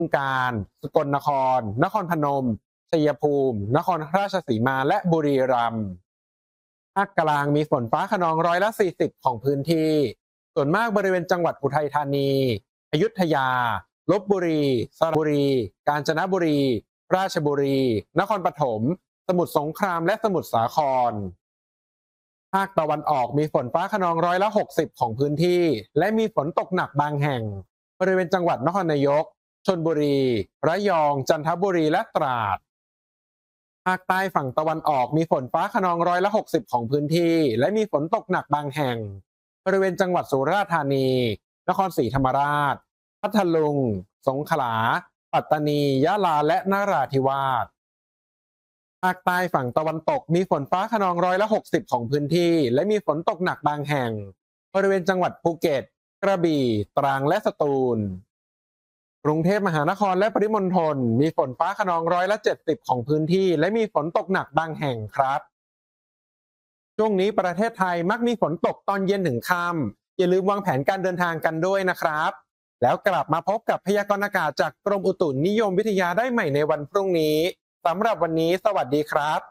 บึงกาฬสกลนครนครพนมชัยภูมินครราชสีมาและบุรีรัมย์ภาคกลางมีฝนฟ้าคะนอง40%ของพื้นที่ส่วนมากบริเวณจังหวัดอุทัยธานีอยุธยาลพบุรีสระบุรีกาญจนบุรีราชบุรีนครปฐมสมุทรสงครามและสมุทรสาครภาคตะวันออกมีฝนฟ้าคะนอง60%ของพื้นที่และมีฝนตกหนักบางแห่งบริเวณจังหวัดนครนายกชลบุรีระยองจันทบุรีและตราดภาคใต้ฝั่งตะวันออกมีฝนฟ้าคะนอง60%ของพื้นที่และมีฝนตกหนักบางแห่งบริเวณจังหวัดสุราษฎร์ธานีนครศรีธรรมราชพัทลุงสงขลาปัตตานียะลาและนราธิวาสภาคใต้ฝั่งตะวันตกมีฝนฟ้าคะนอง60%ของพื้นที่และมีฝนตกหนักบางแห่งบริเวณจังหวัดภูเก็ตกระบี่ตรังและสตูลกรุงเทพมหานครและปริมณฑลมีฝนฟ้าคะนอง70%ของพื้นที่และมีฝนตกหนักบางแห่งครับช่วงนี้ประเทศไทยมักมีฝนตกตอนเย็นถึงค่ำอย่าลืมวางแผนการเดินทางกันด้วยนะครับแล้วกลับมาพบกับพยากรณ์อากาศจากกรมอุตุนิยมวิทยาได้ใหม่ในวันพรุ่งนี้สำหรับวันนี้สวัสดีครับ